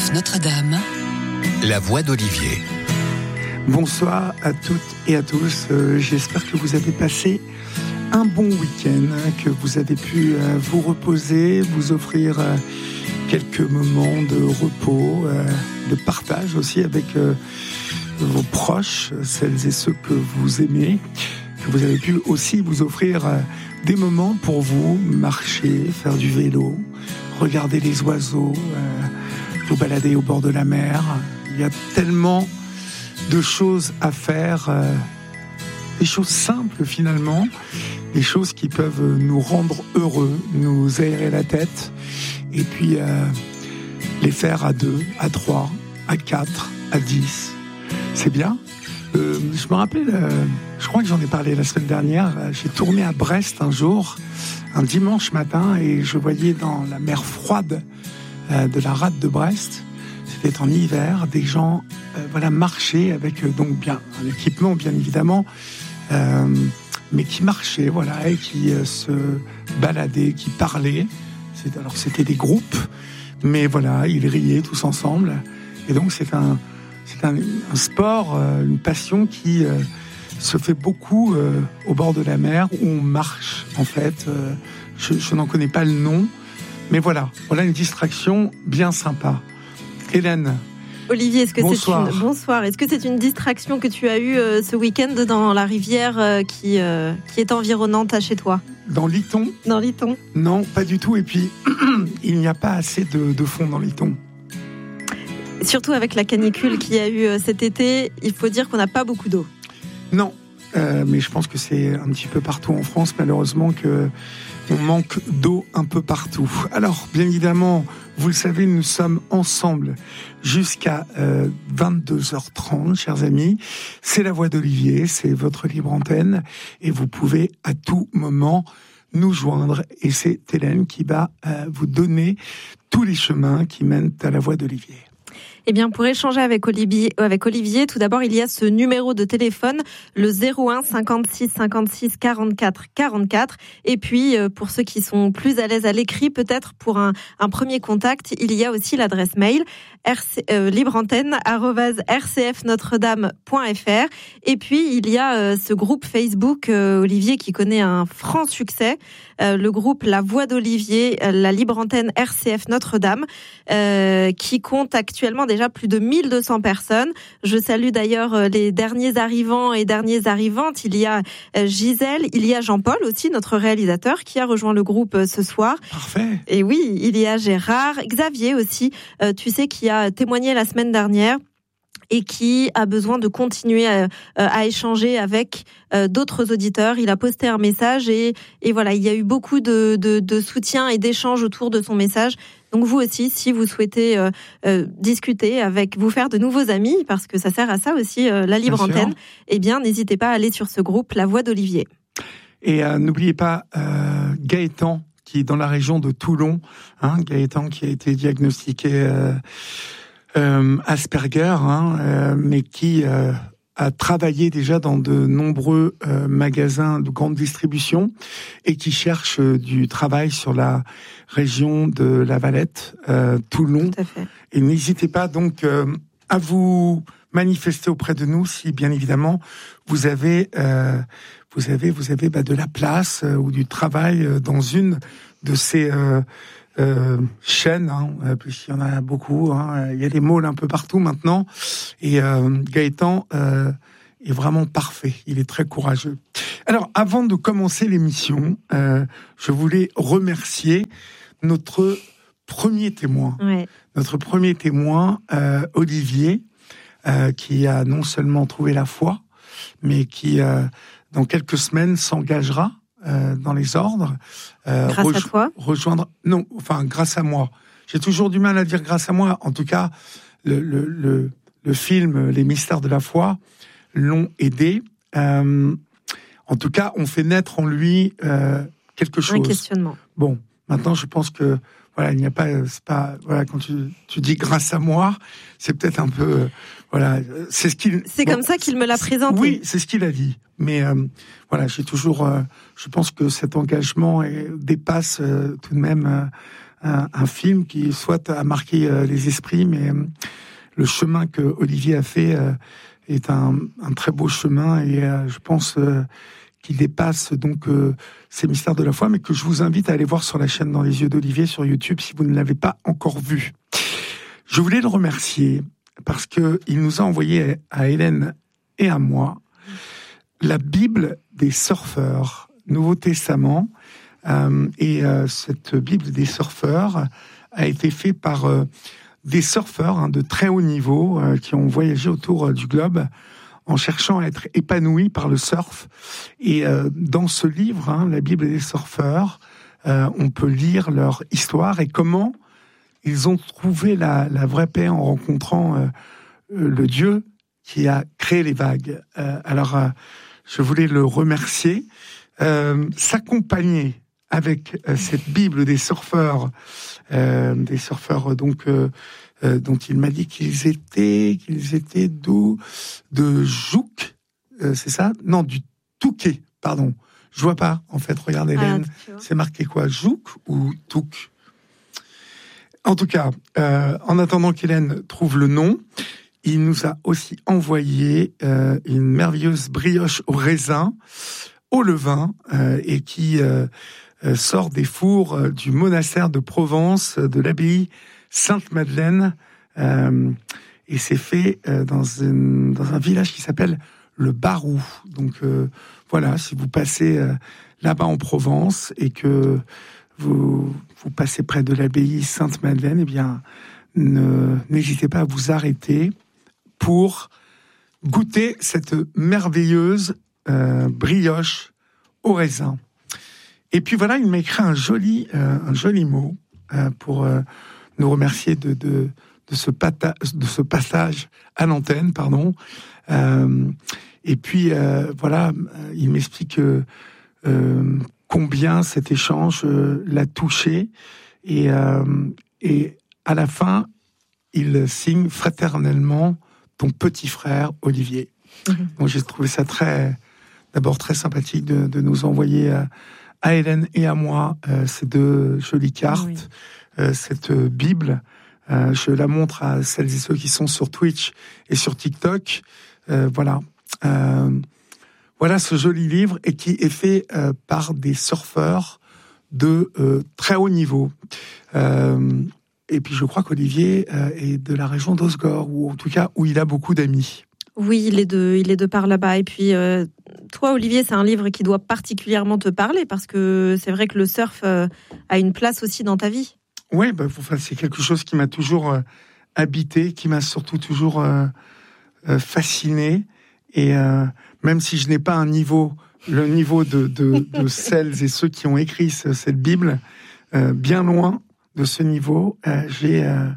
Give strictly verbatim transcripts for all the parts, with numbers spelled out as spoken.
F Notre-Dame, la voix d'Olivier. Bonsoir à toutes et à tous. Euh, j'espère que vous avez passé un bon week-end, que vous avez pu euh, vous reposer, vous offrir euh, quelques moments de repos, euh, de partage aussi avec euh, vos proches, celles et ceux que vous aimez, que vous avez pu aussi vous offrir euh, des moments pour vous, marcher, faire du vélo, regarder les oiseaux, euh, vous balader au bord de la mer. Il y a tellement de choses à faire, euh, des choses simples finalement, des choses qui peuvent nous rendre heureux, nous aérer la tête, et puis euh, les faire à deux, à trois, à quatre, à dix. C'est bien. Euh, je me rappelle, euh, je crois que j'en ai parlé la semaine dernière, euh, j'ai tourné à Brest un jour, un dimanche matin, et je voyais dans la mer froide euh, de la rade de Brest, c'était en hiver, des gens euh, voilà, marchaient avec euh, donc bien un équipement bien évidemment, euh, mais qui marchaient voilà, et qui euh, se baladaient, qui parlaient. C'est, alors c'était des groupes, mais voilà, ils riaient tous ensemble. Et donc c'est un, c'est un, un sport, euh, une passion qui euh, se fait beaucoup euh, au bord de la mer, où on marche en fait. Euh, je, je n'en connais pas le nom, mais voilà, voilà une distraction bien sympa. Hélène. Olivier, est-ce que bonsoir. c'est une bonsoir. Est-ce que c'est une distraction que tu as eue euh, ce week-end dans la rivière euh, qui euh, qui est environnante à chez toi? Dans l'Iton? Dans l'Iton? Non, pas du tout. Et puis il n'y a pas assez de, de fond dans l'Iton. Surtout avec la canicule qu'il y a eu euh, cet été, il faut dire qu'on n'a pas beaucoup d'eau. Non, euh, mais je pense que c'est un petit peu partout en France, malheureusement, que on manque d'eau un peu partout. Alors, bien évidemment, vous le savez, nous sommes ensemble jusqu'à euh, vingt-deux heures trente, chers amis. C'est la voix d'Olivier, c'est votre libre antenne, et vous pouvez à tout moment nous joindre. Et c'est Hélène qui va euh, vous donner tous les chemins qui mènent à la voix d'Olivier. Eh bien, pour échanger avec Olivier, avec Olivier, tout d'abord, il y a ce numéro de téléphone, le zéro un cinquante-six cinquante-six quarante-quatre quarante-quatre. Et puis, pour ceux qui sont plus à l'aise à l'écrit, peut-être pour un, un premier contact, il y a aussi l'adresse mail rc, euh, libreantenne arobase r c f notre dame point f r. Et puis, il y a euh, ce groupe Facebook, euh, Olivier, qui connaît un franc succès, euh, le groupe La Voix d'Olivier, euh, la libre antenne R C F Notre-Dame, euh, qui compte actuellement des déjà plus de mille deux cents personnes. Je salue d'ailleurs les derniers arrivants et dernières arrivantes. Il y a Gisèle, il y a Jean-Paul aussi, notre réalisateur, qui a rejoint le groupe ce soir. Parfait. Et oui, il y a Gérard, Xavier aussi, euh, tu sais, qui a témoigné la semaine dernière et qui a besoin de continuer à, à échanger avec euh, d'autres auditeurs. Il a posté un message et, et voilà, il y a eu beaucoup de, de, de soutien et d'échanges autour de son message. Donc vous aussi, si vous souhaitez euh, euh, discuter avec, vous faire de nouveaux amis, parce que ça sert à ça aussi, euh, la libre antenne, eh bien n'hésitez pas à aller sur ce groupe La Voix d'Olivier. Et euh, n'oubliez pas euh, Gaëtan, qui est dans la région de Toulon, hein, Gaëtan qui a été diagnostiqué euh, euh, Asperger, hein, euh, mais qui euh, a travaillé déjà dans de nombreux euh, magasins de grande distribution et qui cherche euh, du travail sur la région de La Valette, euh, Toulon. Tout à fait. Et n'hésitez pas donc euh, à vous manifester auprès de nous si, bien évidemment, vous avez, euh, vous avez, vous avez bah, de la place euh, ou du travail euh, dans une de ces euh, euh, chaînes. Hein, puisqu'il y en a beaucoup. Hein, il y a des malls un peu partout maintenant. Et euh, Gaëtan euh, est vraiment parfait. Il est très courageux. Alors, avant de commencer l'émission, euh, je voulais remercier notre premier témoin. Ouais. Notre premier témoin, euh, Olivier, euh, qui a non seulement trouvé la foi, mais qui, euh, dans quelques semaines, s'engagera euh, dans les ordres. Euh, grâce rejo- à toi Rejoindre... Non, enfin, grâce à moi. J'ai toujours du mal à dire grâce à moi. En tout cas, le, le, le, le film Les Mystères de la foi l'ont aidé. Euh, en tout cas, on fait naître en lui euh, quelque chose. Un questionnement. Bon, maintenant, je pense que voilà, il n'y a pas, c'est pas, voilà, quand tu, tu dis grâce à moi, c'est peut-être un peu, euh, voilà, c'est ce qu'il. C'est bon, comme ça qu'il me l'a présenté. Oui, c'est ce qu'il a dit. Mais euh, voilà, j'ai toujours, euh, je pense que cet engagement est, dépasse euh, tout de même un, un film qui soit a marqué euh, les esprits, mais euh, le chemin que Olivier a fait euh, est un, un très beau chemin et euh, je pense euh, qu'il dépasse donc euh, ces mystères de la foi, mais que je vous invite à aller voir sur la chaîne Dans les yeux d'Olivier sur YouTube si vous ne l'avez pas encore vu. Je voulais le remercier parce que il nous a envoyé à Hélène et à moi la Bible des surfeurs, Nouveau Testament, euh, et euh, cette Bible des surfeurs a été faite par euh, des surfeurs hein, de très haut niveau euh, qui ont voyagé autour euh, du globe en cherchant à être épanouis par le surf. Et euh, dans ce livre, hein, la Bible des surfeurs, euh, on peut lire leur histoire et comment ils ont trouvé la, la vraie paix en rencontrant euh, le Dieu qui a créé les vagues. Euh, alors, euh, je voulais le remercier. Euh, s'accompagner avec euh, cette Bible des surfeurs, euh, des surfeurs donc euh, euh, dont il m'a dit qu'ils étaient, qu'ils étaient d'où, de Jouk, euh, c'est ça? Non, du Touquet, pardon. Je vois pas, en fait. Regarde, Hélène, ah, c'est marqué quoi? Jouk ou Touk? En tout cas, euh, en attendant qu'Hélène trouve le nom, il nous a aussi envoyé euh, une merveilleuse brioche au raisin, au levain, euh, et qui euh, euh, sort des fours euh, du monastère de Provence, de l'abbaye Sainte-Madeleine. Euh, et c'est fait euh, dans, une, dans un village qui s'appelle le Barou. Donc euh, voilà, si vous passez euh, là-bas en Provence et que vous, vous passez près de l'abbaye Sainte-Madeleine, eh bien, ne, n'hésitez pas à vous arrêter pour goûter cette merveilleuse euh, brioche au raisin. Et puis voilà, il m'a écrit un joli, euh, un joli mot euh, pour euh, nous remercier de, de, de, ce pata- de ce passage à l'antenne, pardon. Euh, et puis euh, voilà, il m'explique euh, euh, combien cet échange euh, l'a touché. Et, euh, et à la fin, il signe fraternellement ton petit frère Olivier. Mmh. Donc j'ai trouvé ça très, d'abord très sympathique de, de nous envoyer à, à Hélène et à moi euh, ces deux jolies cartes, oui. euh, cette Bible. Euh, je la montre à celles et ceux qui sont sur Twitch et sur TikTok. Euh, voilà, euh, voilà ce joli livre et qui est fait euh, par des surfeurs de euh, très haut niveau. Euh, Et puis je crois qu'Olivier euh, est de la région d'Osgore, ou en tout cas où il a beaucoup d'amis. Oui, il est de, il est de par là-bas. Et puis euh, toi, Olivier, c'est un livre qui doit particulièrement te parler parce que c'est vrai que le surf euh, a une place aussi dans ta vie. Oui, bah, enfin, c'est quelque chose qui m'a toujours euh, habité, qui m'a surtout toujours euh, euh, fasciné. Et euh, même si je n'ai pas un niveau, le niveau de, de, de celles et ceux qui ont écrit ce, cette Bible, euh, bien loin de ce niveau, euh, j'ai euh,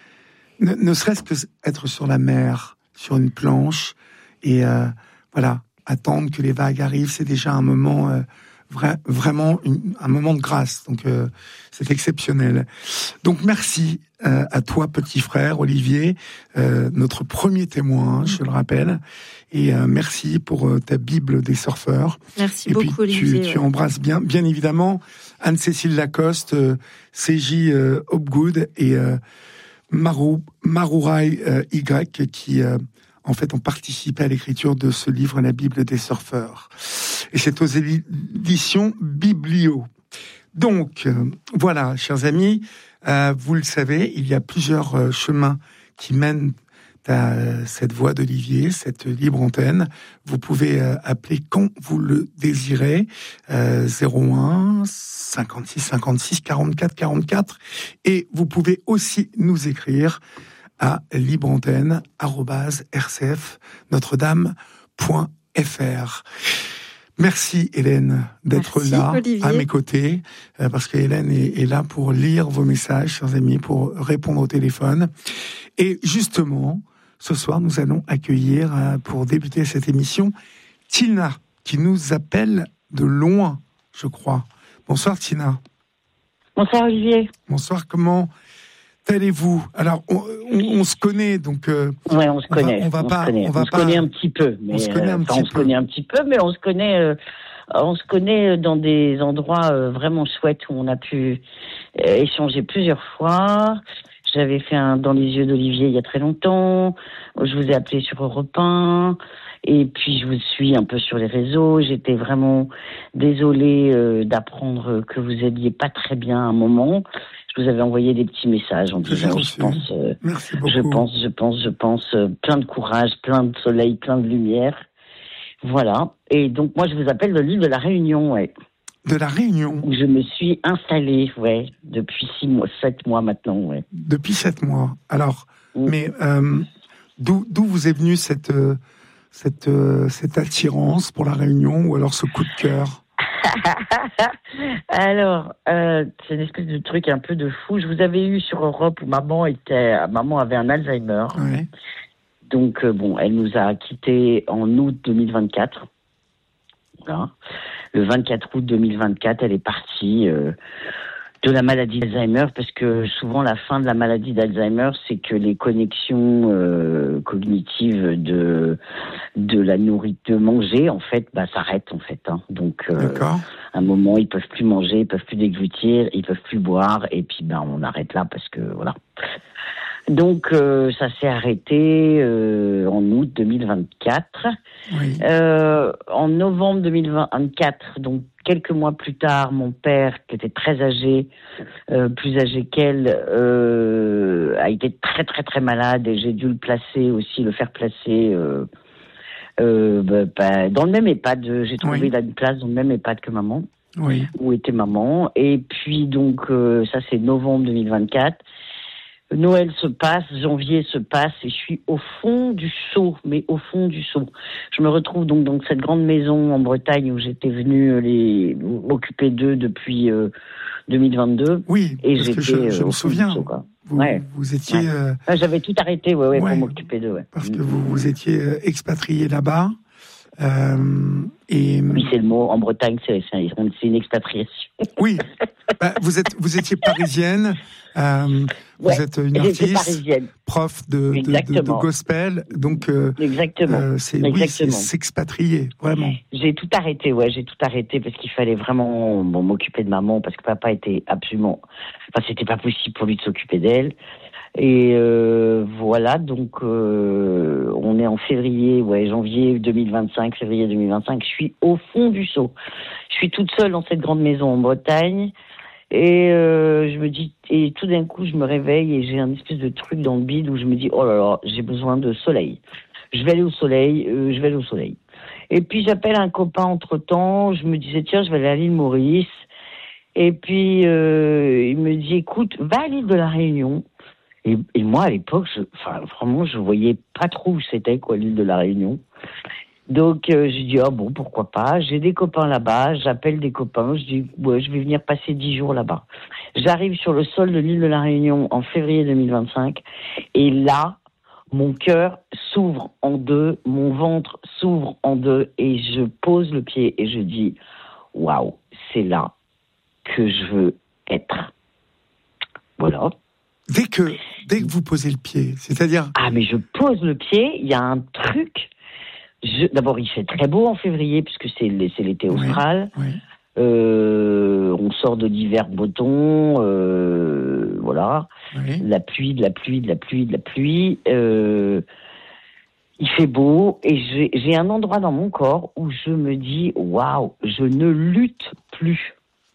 ne, ne serait-ce que être sur la mer, sur une planche, et euh, voilà, attendre que les vagues arrivent, c'est déjà un moment euh, vra- vraiment une, un moment de grâce. Donc euh, c'est exceptionnel. Donc merci euh, à toi, petit frère Olivier, euh, notre premier témoin, je le rappelle, et euh, merci pour euh, ta Bible des surfeurs. Merci et beaucoup, puis, Olivier. Tu, tu embrasses bien, bien évidemment Anne-Cécile Lacoste, euh, C J euh, Hopgood et euh, Marou, Marourai euh, Y qui, euh, en fait, ont participé à l'écriture de ce livre, la Bible des surfeurs. Et c'est aux éditions Biblio. Donc, euh, voilà, chers amis, euh, vous le savez, il y a plusieurs euh, chemins qui mènent à euh, cette voix d'Olivier, cette libre antenne. Vous pouvez euh, appeler quand vous le désirez, euh, zéro un cinquante-six cinquante-six quarante-quatre quarante-quatre, et vous pouvez aussi nous écrire à libreantenne arobase r c f notre-dame point f r. Merci Hélène d'être Merci, là Olivier. À mes côtés, euh, parce que Hélène est, est là pour lire vos messages, chers amis, pour répondre au téléphone. Et justement, ce soir, nous allons accueillir, euh, pour débuter cette émission, Tina, qui nous appelle de loin, je crois. Bonsoir Tina. Bonsoir Olivier. Bonsoir, comment allez-vous? Alors, on, on, on se connaît, donc. Euh, ouais, on se connaît. On va, on va on pas. Se connaît. On, va on pas, se connaît un petit peu, mais on se connaît un, euh, petit, on peu. Se connaît un petit peu, mais on se connaît euh, On se connaît dans des endroits euh, vraiment chouettes où on a pu euh, échanger plusieurs fois. J'avais fait un Dans les yeux d'Olivier il y a très longtemps. Je vous ai appelé sur Europe un. Et puis, je vous suis un peu sur les réseaux. J'étais vraiment désolée euh, d'apprendre que vous alliez pas très bien à un moment. Je vous avais envoyé des petits messages en disant, je pense, euh, Merci beaucoup. je pense, je pense, je pense, euh, plein de courage, plein de soleil, plein de lumière. Voilà. Et donc, moi, je vous appelle de l'île de la Réunion, ouais. De la Réunion. Où je me suis installée, ouais, depuis six mois, sept mois maintenant, ouais. Depuis sept mois. Alors, Mm. mais euh, d'où d'où vous est venue cette euh, cette euh, cette attirance pour la Réunion ou alors ce coup de cœur? Alors, euh, c'est une espèce de truc un peu de fou. Je vous avais eu sur Europe où maman était, maman avait un Alzheimer. Ouais. Donc euh, bon, elle nous a quittés en août deux mille vingt-quatre. Voilà. Le vingt-quatre août deux mille vingt-quatre, elle est partie euh, de la maladie d'Alzheimer, parce que souvent la fin de la maladie d'Alzheimer, c'est que les connexions euh, cognitives de de la nourriture, de manger, en fait, bah s'arrêtent en fait. Hein. Donc, euh, D'accord. à un moment, ils peuvent plus manger, ils peuvent plus déglutir, ils peuvent plus boire, et puis ben on arrête là parce que voilà. Donc euh, ça s'est arrêté euh, en août deux mille vingt-quatre. Oui. Euh, en novembre deux mille vingt-quatre, donc quelques mois plus tard, mon père, qui était très âgé, euh, plus âgé qu'elle, euh, a été très très très malade et j'ai dû le placer aussi, le faire placer euh, euh, bah, bah, dans le même EHPAD. J'ai trouvé Oui. là une place dans le même EHPAD que maman, Oui. où était maman. Et puis donc euh, ça c'est novembre deux mille vingt-quatre. Noël se passe, janvier se passe et je suis au fond du seau, mais au fond du seau. Je me retrouve donc dans cette grande maison en Bretagne où j'étais venue les m'occuper d'eux depuis euh, deux mille vingt-deux. Oui, et parce que j'étais je, je euh, me au fond du souviens. seau, quoi. Vous, Ouais. vous étiez Ouais. euh, Ah, j'avais tout arrêté, ouais, ouais, Ouais. pour m'occuper d'eux, ouais. parce que vous vous étiez euh, expatrié là-bas. Euh, et Oui, c'est le mot. En Bretagne, c'est, c'est, c'est une expatriation. oui, bah, vous êtes vous étiez parisienne. Euh, Ouais, vous êtes une j'étais artiste, parisienne. prof de, de, de, de Exactement. gospel, donc euh, Exactement. euh, c'est oui, c'est Exactement. s'expatrier, vraiment. J'ai tout arrêté, ouais, j'ai tout arrêté parce qu'il fallait vraiment bon, m'occuper de maman parce que papa était absolument, enfin c'était pas possible pour lui de s'occuper d'elle. Et euh, voilà, donc euh, on est en février, ouais, janvier deux mille vingt-cinq, février deux mille vingt-cinq. Je suis au fond du seau. Je suis toute seule dans cette grande maison en Bretagne. Et euh, je me dis, et tout d'un coup, je me réveille et j'ai un espèce de truc dans le bide où je me dis, oh là là, j'ai besoin de soleil. Je vais aller au soleil, euh, je vais aller au soleil. Et puis j'appelle un copain entre-temps, je me disais, tiens, je vais aller à l'île Maurice. Et puis euh, il me dit, écoute, va à l'île de la Réunion. Et, et moi, à l'époque, je, enfin, vraiment, je voyais pas trop où c'était, quoi, l'île de la Réunion. Donc, euh, j'ai dit, ah bon, pourquoi pas. J'ai des copains là-bas, j'appelle des copains, je dis, ouais, je vais venir passer dix jours là-bas. J'arrive sur le sol de l'île de la Réunion en février deux mille vingt-cinq, et là, mon cœur s'ouvre en deux, mon ventre s'ouvre en deux, et je pose le pied et je dis, waouh, c'est là que je veux être. Voilà. Dès que dès que vous posez le pied, c'est-à-dire Ah, mais je pose le pied, il y a un truc. Je, d'abord, il fait très beau en février, puisque c'est, c'est l'été austral. oui, oui. Euh, on sort de l'hiver breton, euh, voilà. Oui. La pluie, de la pluie, de la pluie, de la pluie. Euh, il fait beau, et j'ai, j'ai un endroit dans mon corps où je me dis, waouh, je ne lutte plus.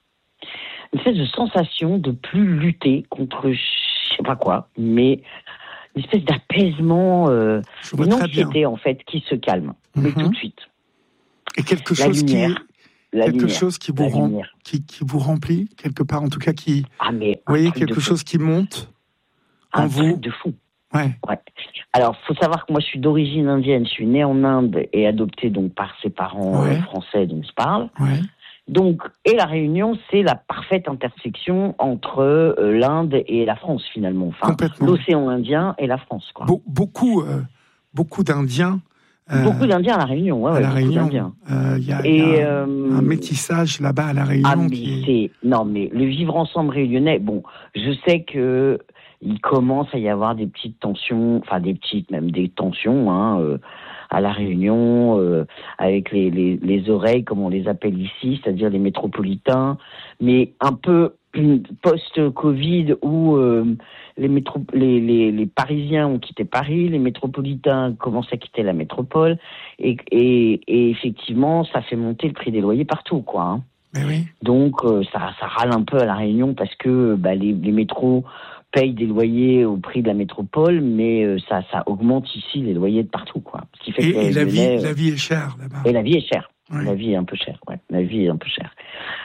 Une espèce de sensation de plus lutter contre je sais pas quoi, mais une espèce d'apaisement, euh, Je vois une très bien. anxiété en fait qui se calme, mais Mhm. tout de suite. Et quelque La chose qui lumière, la quelque lumière, chose qui vous la rend, lumière. qui, qui vous remplit quelque part, en tout cas qui, Ah mais vous voyez, un truc quelque de fou. chose qui monte en un vous. truc de fou. Ouais. Ouais. Alors, faut savoir que moi, je suis d'origine indienne. Je suis née en Inde et adoptée donc par ses parents Ouais. euh, français dont je parle. Ouais. Donc, et la Réunion, c'est la parfaite intersection entre euh, l'Inde et la France finalement. Enfin, Complètement. l'océan Indien et la France, quoi. Be- beaucoup euh, beaucoup d'Indiens. euh, Beaucoup d'Indiens à la Réunion, ouais, à ouais, la beaucoup Réunion. d'Indiens. Euh, Il y a, Et, il y a euh, un métissage là-bas à la Réunion Ah, mais qui est... c'est non, mais le vivre ensemble réunionnais. Bon, je sais que il commence à y avoir des petites tensions, enfin des petites, même des tensions, hein, euh, à La Réunion, euh, avec les, les, les oreilles, comme on les appelle ici, c'est-à-dire les métropolitains, mais un peu post-Covid où euh, les, métro- les, les, les Parisiens ont quitté Paris, les métropolitains commencent à quitter la métropole, et, et, et effectivement, ça fait monter le prix des loyers partout, quoi. Hein. Mais oui. Donc, euh, ça, ça râle un peu à La Réunion parce que bah, les, les métros payent des loyers au prix de la métropole, mais euh, ça, ça augmente ici les loyers de partout, quoi. Ce qui fait et que et la, vie, Lyonnais, la vie est chère là-bas. Et la vie est chère. Ouais. La vie est un peu chère, ouais. La vie est un peu chère.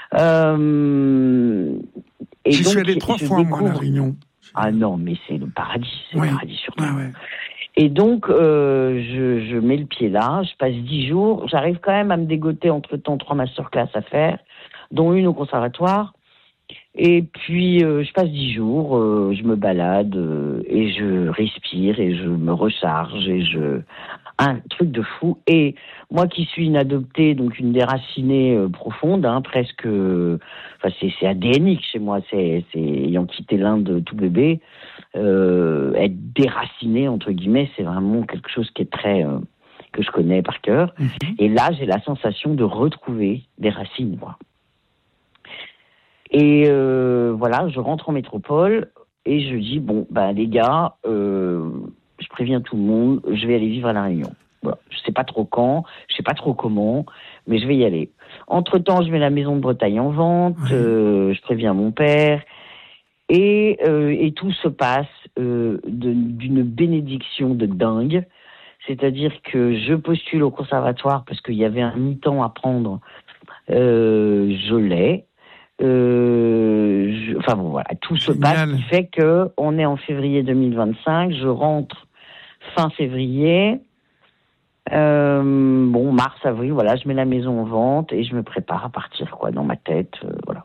Euh, et J'y donc, suis allé trois je fois, découvre... moi, à La Réunion. Ah non, mais c'est le paradis, c'est ouais. le paradis surtout. Ouais, ouais. Et donc, euh, je, je mets le pied là, je passe dix jours, j'arrive quand même à me dégoter entre-temps trois masterclass à faire, dont une au conservatoire. Et puis, euh, je passe dix jours, euh, je me balade euh, et je respire et je me recharge et je... Un truc de fou. Et moi qui suis une adoptée, donc une déracinée euh, profonde, hein, presque... Euh, enfin, c'est, c'est adénique chez moi, c'est, c'est ayant quitté l'Inde tout bébé. Euh, être déraciné, entre guillemets, c'est vraiment quelque chose qui est très... Euh, que je connais par cœur. Mm-hmm. Et là, j'ai la sensation de retrouver des racines, moi. Et euh, voilà, je rentre en métropole et je dis, bon, bah les gars, euh, je préviens tout le monde, je vais aller vivre à La Réunion. Voilà. Je sais pas trop quand, je sais pas trop comment, mais je vais y aller. Entre-temps, je mets la maison de Bretagne en vente, oui. euh, je préviens mon père, et, euh, et tout se passe euh, de, d'une bénédiction de dingue. C'est-à-dire que je postule au conservatoire parce qu'il y avait un mi-temps à prendre, euh, je l'ai. Euh, je, enfin bon voilà, tout se Génial. passe, ce qui fait que on est en février deux mille vingt-cinq, je rentre fin février, euh, bon mars avril, voilà, je mets la maison en vente et je me prépare à partir quoi dans ma tête, euh, voilà.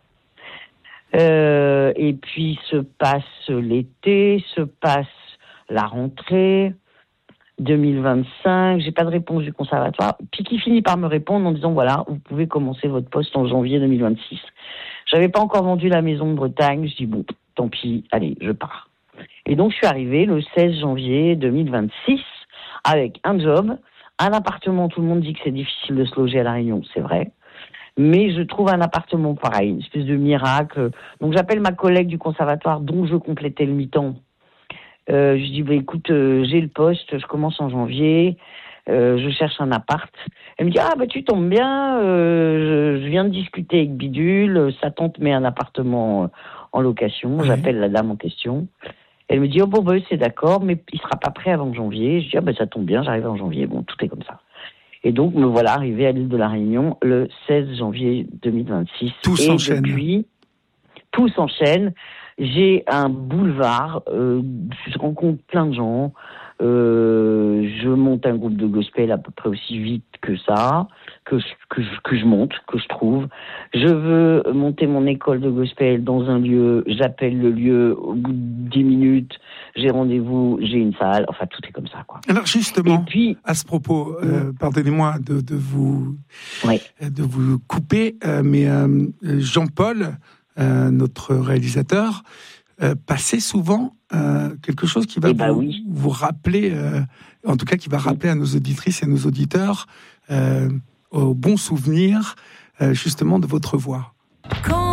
Euh, et puis se passe l'été, se passe la rentrée deux mille vingt-cinq, j'ai pas de réponse du conservatoire, puis qui finit par me répondre en disant voilà, vous pouvez commencer votre poste en janvier deux mille vingt-six. J'avais pas encore vendu la maison de Bretagne, je dis bon, tant pis, allez, je pars. Et donc je suis arrivée le seize janvier deux mille vingt-six avec un job, un appartement, tout le monde dit que c'est difficile de se loger à La Réunion, c'est vrai. Mais je trouve un appartement pareil, une espèce de miracle. Donc j'appelle ma collègue du conservatoire dont je complétais le mi-temps. Euh, je dis bah écoute, euh, j'ai le poste, je commence en janvier, euh, je cherche un appart. Elle me dit ah bah tu tombes bien, euh, je, je viens de discuter avec Bidule, sa tante met un appartement en location. Oui. J'appelle la dame en question. Elle me dit oh bon bah c'est d'accord, mais il sera pas prêt avant janvier. Je dis ah bah ça tombe bien, j'arrive en janvier. Bon tout est comme ça. Et donc me voilà arrivé à l'île de La Réunion le seize janvier deux mille vingt-six. Tout et s'enchaîne. Depuis, tout s'enchaîne. J'ai un boulevard, euh, je rencontre plein de gens, euh, je monte un groupe de gospel à peu près aussi vite que ça, que je, que je, que je monte, que je trouve. Je veux monter mon école de gospel dans un lieu, j'appelle le lieu, au bout de dix minutes, j'ai rendez-vous, j'ai une salle, enfin tout est comme ça, quoi. Alors justement, Et puis, à ce propos, euh, pardonnez-moi de, de, vous, oui. de vous couper, euh, mais euh, Jean-Paul, Euh, notre réalisateur, euh, passait souvent euh, quelque chose qui va eh vous, bah oui. vous rappeler, euh, en tout cas qui va rappeler à nos auditrices et nos auditeurs euh, au bon souvenir euh, justement de votre voix. Quand